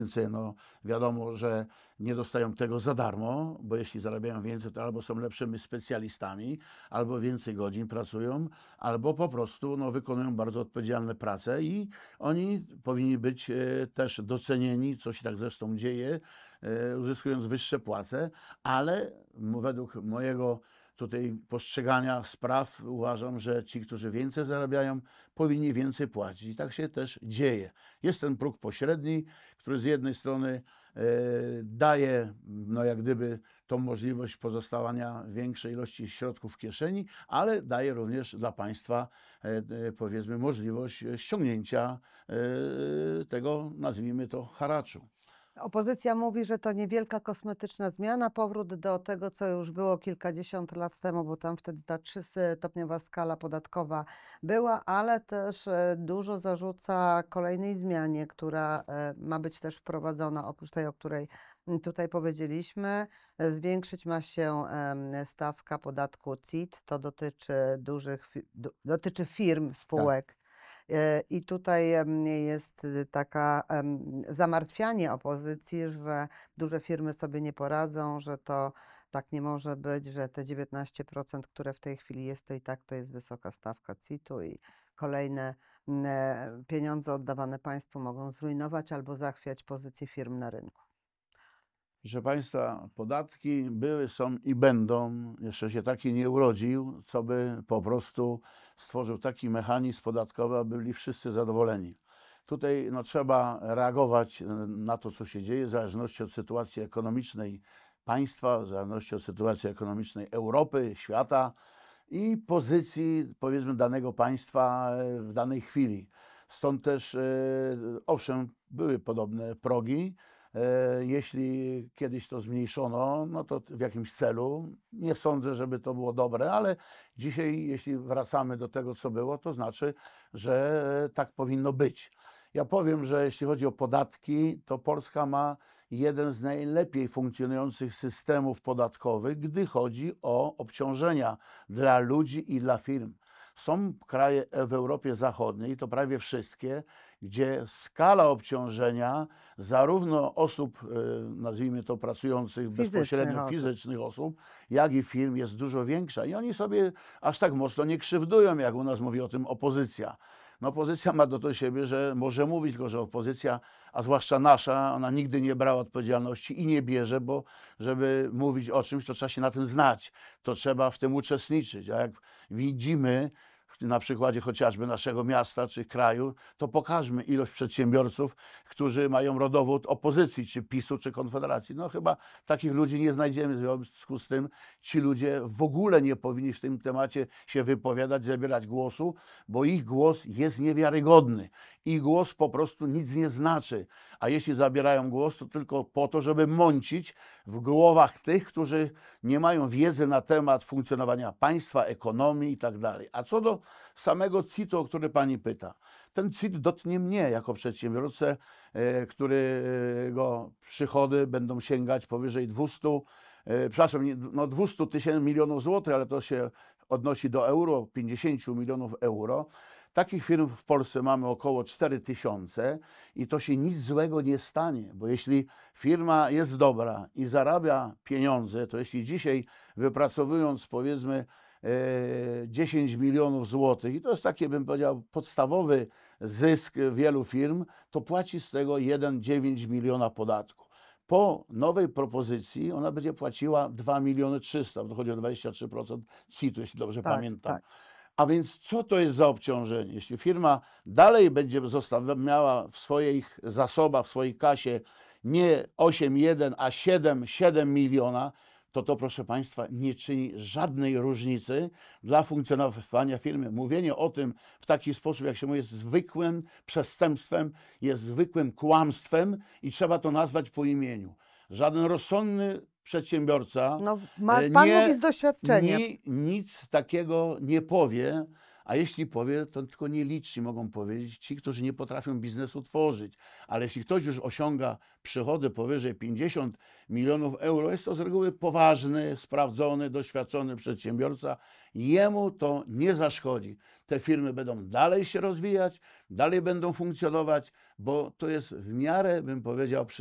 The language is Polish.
więcej, no wiadomo, że nie dostają tego za darmo, bo jeśli zarabiają więcej, to albo są lepszymi specjalistami, albo więcej godzin pracują, albo po prostu no, wykonują bardzo odpowiedzialne prace i oni powinni być też docenieni, co się tak zresztą dzieje, uzyskując wyższe płace, ale według mojego tutaj postrzegania spraw uważam, że ci, którzy więcej zarabiają, powinni więcej płacić. I tak się też dzieje. Jest ten próg pośredni, który z jednej strony daje no jak gdyby tą możliwość pozostawania większej ilości środków w kieszeni, ale daje również dla państwa powiedzmy możliwość ściągnięcia tego, nazwijmy to, haraczu. Opozycja mówi, że to niewielka kosmetyczna zmiana, powrót do tego, co już było kilkadziesiąt lat temu, bo tam wtedy ta 3-stopniowa skala podatkowa była, ale też dużo zarzuca kolejnej zmianie, która ma być też wprowadzona, oprócz tej, o której tutaj powiedzieliśmy. Zwiększyć ma się stawka podatku CIT, to dotyczy firm, Tak. spółek. I tutaj jest taka zamartwianie opozycji, że duże firmy sobie nie poradzą, że to tak nie może być, że te 19%, które w tej chwili jest, to i tak to jest wysoka stawka CIT-u i kolejne pieniądze oddawane państwu mogą zrujnować albo zachwiać pozycję firm na rynku. Proszę państwa, podatki były, są i będą. Jeszcze się taki nie urodził, co by po prostu stworzył taki mechanizm podatkowy, aby byli wszyscy zadowoleni. Tutaj no, trzeba reagować na to, co się dzieje, w zależności od sytuacji ekonomicznej państwa, w zależności od sytuacji ekonomicznej Europy, świata i pozycji, powiedzmy, danego państwa w danej chwili. Stąd też, owszem, były podobne progi. Jeśli kiedyś to zmniejszono, no to w jakimś celu. Nie sądzę, żeby to było dobre, ale dzisiaj, jeśli wracamy do tego, co było, to znaczy, że tak powinno być. Ja powiem, że jeśli chodzi o podatki, to Polska ma jeden z najlepiej funkcjonujących systemów podatkowych, gdy chodzi o obciążenia dla ludzi i dla firm. Są kraje w Europie Zachodniej, to prawie wszystkie, gdzie skala obciążenia zarówno osób, nazwijmy to, pracujących bezpośrednio, fizycznych osób, jak i firm jest dużo większa. I oni sobie aż tak mocno nie krzywdują, jak u nas mówi o tym opozycja. No, opozycja ma do siebie, że może mówić, tylko że opozycja, a zwłaszcza nasza, ona nigdy nie brała odpowiedzialności i nie bierze, bo żeby mówić o czymś, to trzeba się na tym znać, to trzeba w tym uczestniczyć. A jak widzimy na przykładzie chociażby naszego miasta czy kraju, to pokażmy ilość przedsiębiorców, którzy mają rodowód opozycji, czy PiS-u, czy Konfederacji. No chyba takich ludzi nie znajdziemy, w związku z tym ci ludzie w ogóle nie powinni w tym temacie się wypowiadać, zabierać głosu, bo ich głos jest niewiarygodny. Ich głos po prostu nic nie znaczy, a jeśli zabierają głos, to tylko po to, żeby mącić w głowach tych, którzy nie mają wiedzy na temat funkcjonowania państwa, ekonomii i tak dalej. A co do samego CIT-u, o który pani pyta, ten CIT dotknie mnie jako przedsiębiorcę, którego przychody będą sięgać powyżej 200 milionów złotych, ale to się odnosi do euro, 50 milionów euro. Takich firm w Polsce mamy około 4000 i to się nic złego nie stanie, bo jeśli firma jest dobra i zarabia pieniądze, to jeśli dzisiaj wypracowując powiedzmy 10 milionów złotych, i to jest taki, bym powiedział, podstawowy zysk wielu firm, to płaci z tego 1,9 miliona podatku. Po nowej propozycji ona będzie płaciła 2 miliony 300, to chodzi o 23% CIT-u, jeśli dobrze pamiętam. Tak. A więc co to jest za obciążenie? Jeśli firma dalej będzie miała w swoich zasobach, w swojej kasie nie 8,1, a 7 miliona, to proszę państwa nie czyni żadnej różnicy dla funkcjonowania firmy. Mówienie o tym w taki sposób, jak się mówi, jest zwykłym przestępstwem, jest zwykłym kłamstwem i trzeba to nazwać po imieniu. Żaden rozsądny przedsiębiorca No, pan mówi z doświadczenia. nic takiego nie powie, a jeśli powie, to tylko nieliczni mogą powiedzieć, ci, którzy nie potrafią biznesu tworzyć. Ale jeśli ktoś już osiąga przychody powyżej 50 milionów euro, jest to z reguły poważny, sprawdzony, doświadczony przedsiębiorca. Jemu to nie zaszkodzi. Te firmy będą dalej się rozwijać, dalej będą funkcjonować, bo to jest w miarę, bym powiedział,